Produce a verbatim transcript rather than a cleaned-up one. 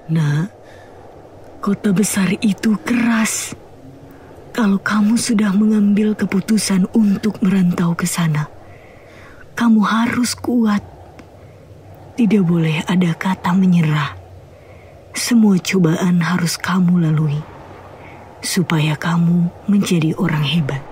Nak, kota besar itu keras. Kalau kamu sudah mengambil keputusan untuk merantau ke sana, kamu harus kuat. Tidak boleh ada kata menyerah. Semua cobaan harus kamu lalui, supaya kamu menjadi orang hebat.